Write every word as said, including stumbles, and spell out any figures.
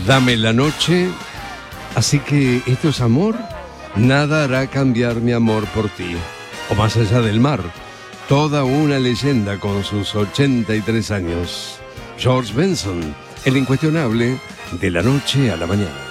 Dame la noche, así que esto es amor. Nada hará cambiar mi amor por ti. O Más allá del mar, toda una leyenda con sus ochenta y tres años. George Benson, el incuestionable de la noche a la mañana.